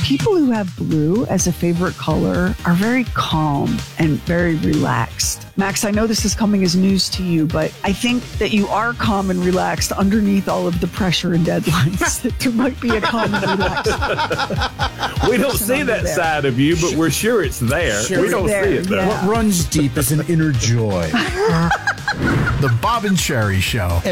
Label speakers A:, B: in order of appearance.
A: People who have blue as a favorite color are very calm and very relaxed. Max, I know this is coming as news to you, but I think that you are calm and relaxed underneath all of the pressure and deadlines. That there might be a calm and relaxed.
B: We don't see that side of you, but we're sure it's there. We don't see it, though.
C: What runs deep is an inner joy.
D: The Bob and Sheri Show.